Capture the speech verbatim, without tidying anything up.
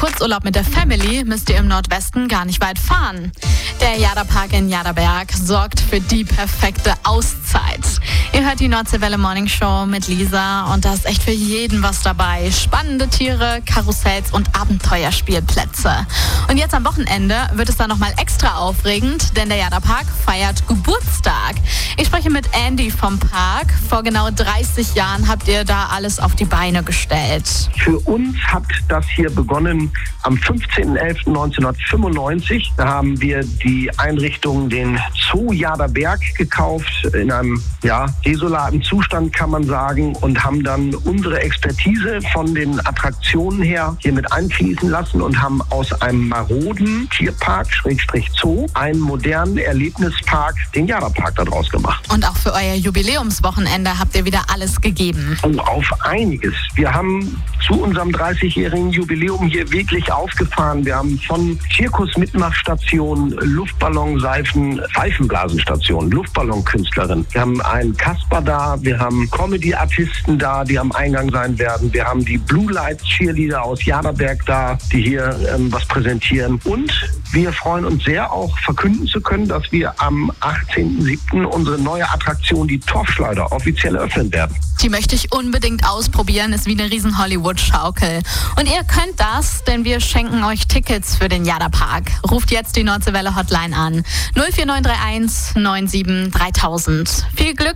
Kurzurlaub mit der Family müsst ihr im Nordwesten gar nicht weit fahren. Der Jada-Park in Jadaberg sorgt für die perfekte Auszeit. Ihr hört die Nordseewelle Morning Show mit Lisa und da ist echt für jeden was dabei. Spannende Tiere, Karussells und Abenteuerspielplätze. Und jetzt am Wochenende wird es dann nochmal extra aufregend, denn der Jada-Park feiert Geburtstag. Ich spreche mit Andy vom Park. Vor genau dreißig Jahren habt ihr da alles auf die Beine gestellt. Für uns hat das hier begonnen am fünfzehnten elften neunzehnhundertfünfundneunzig. Da haben wir die Einrichtung, den Zoo Jadaberg, gekauft, in einem ja, desolaten Zustand, kann man sagen, und haben dann unsere Expertise von den Attraktionen her hier mit einfließen lassen und haben aus einem maroden Tierpark, Schrägstrich Zoo, einen modernen Erlebnispark, den Jadapark, daraus gemacht. Und auch für euer Jubiläumswochenende habt ihr wieder alles gegeben. Oh, auf einiges. Wir haben zu unserem dreißigjährigen Jubiläum hier wirklich aufgefahren. Wir haben von Zirkus-Mitmachstationen, Luftballonseifen, Pfeifenblasenstationen, Luftballonkünstlerin. Wir haben einen Kasper da, wir haben Comedy-Artisten da, die am Eingang sein werden. Wir haben die Blue Lights Cheerleader aus Jadaberg da, die hier ähm, was präsentieren. Und wir freuen uns sehr, auch verkünden zu können, dass wir am achtzehnten siebten unsere neue Attraktion, die Torfschleuder, offiziell öffnen werden. Die möchte ich unbedingt ausprobieren, ist wie eine riesen Hollywood-Schaukel. Und ihr könnt das, denn wir schenken euch Tickets für den Jada-Park. Ruft jetzt die Nordseewelle Hotline an. null vier neun drei eins neun sieben dreitausend. Viel Glück